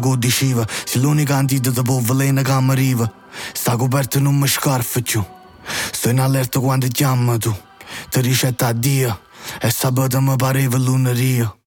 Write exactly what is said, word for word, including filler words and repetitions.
go diceva, se l'unica antidoto per veleno che mi arriva. Sta coperto non mi scarfa più. Sto in allerta quando chiama tu. Ti ricetta a Dio. E sabato mi pareva lunedì.